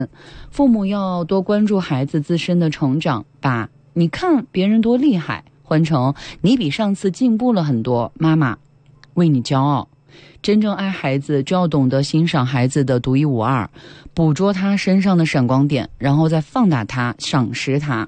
父母要多关注孩子自身的成长，把你看别人多厉害换成你比上次进步了很多，妈妈为你骄傲。真正爱孩子，就要懂得欣赏孩子的独一无二，捕捉他身上的闪光点，然后再放大他，赏识他。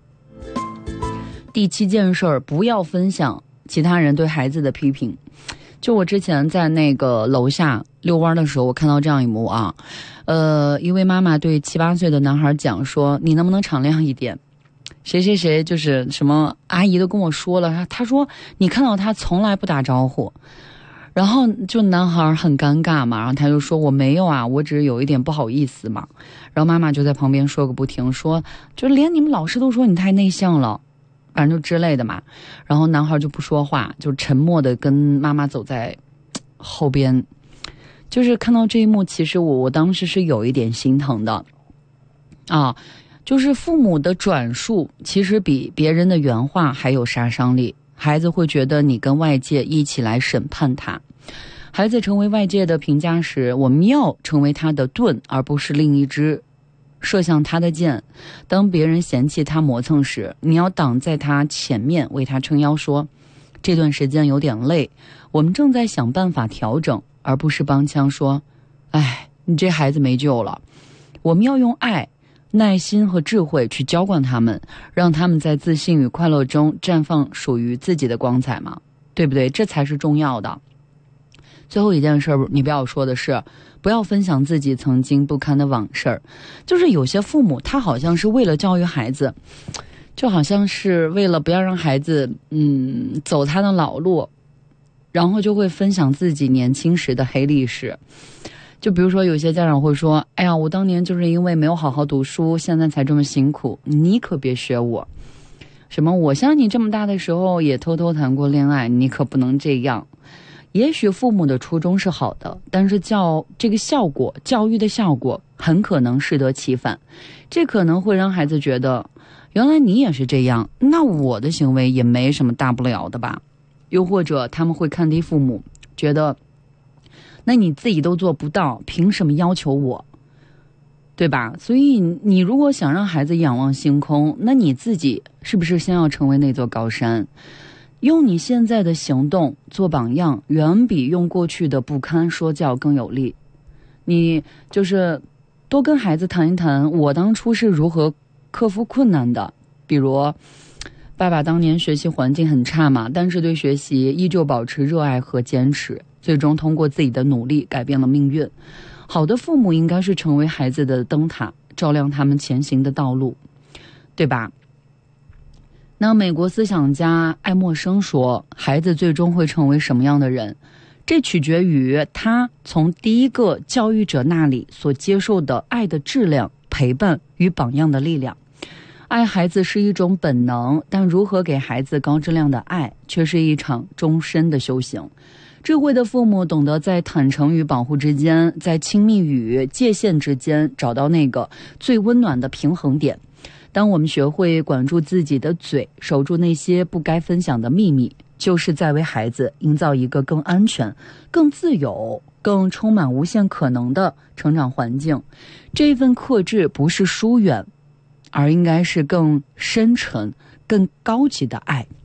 第7件事儿，不要分享其他人对孩子的批评。就我之前在那个楼下遛弯的时候，我看到这样一幕啊，一位妈妈对7、8岁的男孩讲说，你能不能敞亮一点？谁谁谁就是什么阿姨都跟我说了，他说你看到他从来不打招呼。然后就男孩很尴尬嘛，然后他就说我没有啊，我只是有一点不好意思嘛。然后妈妈就在旁边说个不停，说就连你们老师都说你太内向了，反正就之类的嘛。然后男孩就不说话，就沉默的跟妈妈走在后边。就是看到这一幕，其实我当时是有一点心疼的啊，就是父母的转述其实比别人的原话还有杀伤力。孩子会觉得你跟外界一起来审判他。孩子成为外界的评价时，我们要成为他的盾，而不是另一支射向他的箭。当别人嫌弃他磨蹭时，你要挡在他前面，为他撑腰，说这段时间有点累，我们正在想办法调整，而不是帮腔说哎，你这孩子没救了。我们要用爱、耐心和智慧去浇灌他们，让他们在自信与快乐中绽放属于自己的光彩嘛，对不对？这才是重要的。最后一件事，你不要说的是不要分享自己曾经不堪的往事。就是有些父母他好像是为了教育孩子，就好像是为了不要让孩子走他的老路，然后就会分享自己年轻时的黑历史。就比如说有些家长会说，哎呀，我当年就是因为没有好好读书，现在才这么辛苦，你可别学我。什么我像你这么大的时候也偷偷谈过恋爱，你可不能这样。也许父母的初衷是好的，但是这个效果，教育的效果很可能适得其反。这可能会让孩子觉得，原来你也是这样，那我的行为也没什么大不了的吧。又或者他们会看低父母，觉得那你自己都做不到，凭什么要求我？对吧？所以你如果想让孩子仰望星空，那你自己是不是先要成为那座高山？用你现在的行动做榜样，远比用过去的不堪说教更有力。你就是多跟孩子谈一谈，我当初是如何克服困难的。比如爸爸当年学习环境很差嘛，但是对学习依旧保持热爱和坚持，最终通过自己的努力改变了命运。好的父母应该是成为孩子的灯塔，照亮他们前行的道路，对吧？那美国思想家爱默生说，孩子最终会成为什么样的人，这取决于他从第一个教育者那里所接受的爱的质量、陪伴与榜样的力量。爱孩子是一种本能，但如何给孩子高质量的爱，却是一场终身的修行。智慧的父母懂得在坦诚与保护之间，在亲密与界限之间找到那个最温暖的平衡点。当我们学会管住自己的嘴，守住那些不该分享的秘密，就是在为孩子营造一个更安全、更自由、更充满无限可能的成长环境。这份克制不是疏远，而应该是更深沉、更高级的爱。